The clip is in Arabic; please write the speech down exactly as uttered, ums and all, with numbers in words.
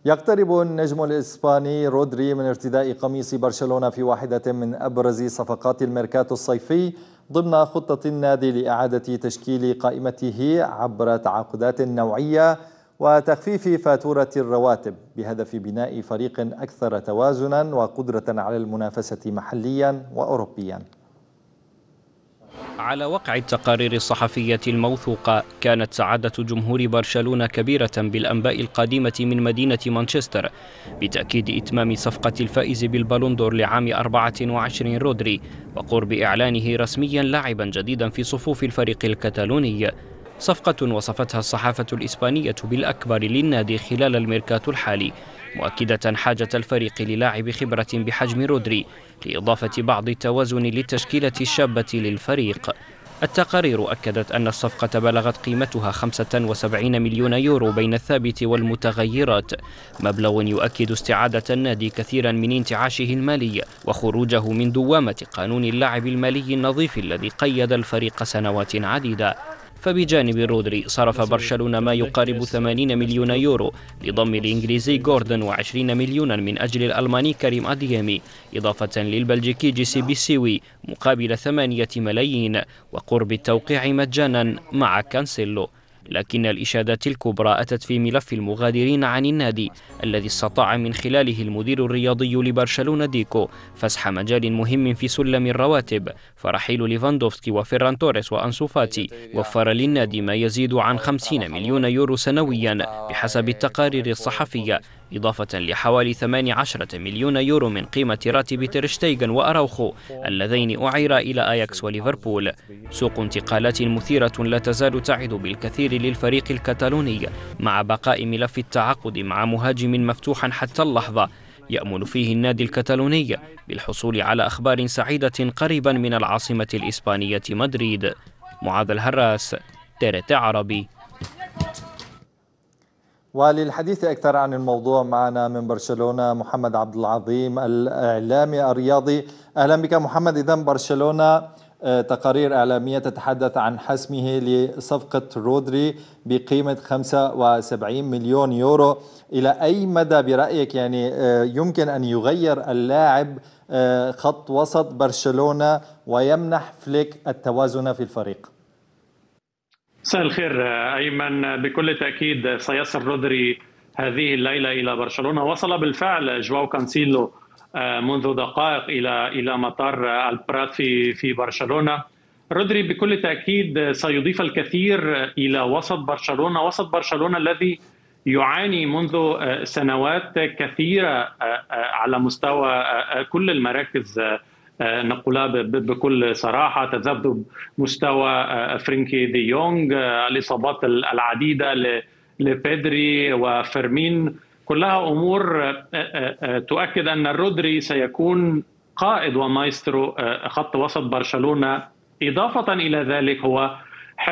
يقترب النجم الإسباني رودري من ارتداء قميص برشلونة في واحدة من أبرز صفقات الميركاتو الصيفي ضمن خطة النادي لإعادة تشكيل قائمته عبر تعاقدات نوعية وتخفيف فاتورة الرواتب بهدف بناء فريق أكثر توازنا وقدرة على المنافسة محليا وأوروبيا. على وقع التقارير الصحفية الموثوقة، كانت سعادة جمهور برشلونة كبيرة بالأنباء القادمة من مدينة مانشستر بتأكيد إتمام صفقة الفائز بالبالوندور لعام أربعة وعشرين رودري وقرب إعلانه رسميا لاعبا جديدا في صفوف الفريق الكتالوني. صفقة وصفتها الصحافة الإسبانية بالأكبر للنادي خلال الميركاتو الحالي، مؤكدة حاجة الفريق للاعب خبرة بحجم رودري لإضافة بعض التوازن للتشكيلة الشابة للفريق. التقارير أكدت أن الصفقة بلغت قيمتها خمسة وسبعين مليون يورو بين الثابت والمتغيرات، مبلغ يؤكد استعادة النادي كثيرا من انتعاشه المالي وخروجه من دوامة قانون اللعب المالي النظيف الذي قيد الفريق سنوات عديدة. فبجانب رودري صرف برشلونة ما يقارب ثمانين مليون يورو لضم الإنجليزي غوردن وعشرين مليونا من أجل الألماني كريم أديامي، إضافة للبلجيكي جيسي بيسيوي مقابل ثمانية ملايين وقرب التوقيع مجانا مع كانسيلو. لكن الإشادات الكبرى أتت في ملف المغادرين عن النادي الذي استطاع من خلاله المدير الرياضي لبرشلونة ديكو فسح مجال مهم في سلم الرواتب، فرحيل ليفاندوفسكي وفيران توريس وأنسو فاتي وفر للنادي ما يزيد عن خمسين مليون يورو سنويا بحسب التقارير الصحفية، إضافة لحوالي ثمانية عشر مليون يورو من قيمة راتب تيرشتيغن وأراوخو اللذين أعيرا إلى أياكس وليفربول. سوق انتقالات مثيرة لا تزال تعد بالكثير للفريق الكتالوني، مع بقاء ملف التعاقد مع مهاجم مفتوحا حتى اللحظة يأمل فيه النادي الكتالوني بالحصول على أخبار سعيدة قريبا من العاصمة الإسبانية مدريد. معاذ الهراس، تيرت عربي. وللحديث أكثر عن الموضوع معنا من برشلونة محمد عبد العظيم الإعلامي الرياضي. أهلا بك محمد. إذا برشلونة تقارير إعلامية تتحدث عن حسمه لصفقة رودري بقيمة خمسة وسبعين مليون يورو. إلى أي مدى برأيك يعني يمكن أن يغير اللاعب خط وسط برشلونة ويمنح فليك التوازن في الفريق؟ مساء الخير أيمن. بكل تأكيد سيصل رودري هذه الليلة إلى برشلونة. وصل بالفعل جواو كانسيلو منذ دقائق إلى إلى مطار البرات في في برشلونة. رودري بكل تأكيد سيضيف الكثير إلى وسط برشلونة، وسط برشلونة الذي يعاني منذ سنوات كثيرة على مستوى كل المراكز، نقولها بكل صراحة. تذبذب مستوى فرينكي دي يونغ، الإصابات العديدة لبيدري وفيرمين، كلها أمور تؤكد أن رودري سيكون قائد ومايسترو خط وسط برشلونة. إضافة إلى ذلك هو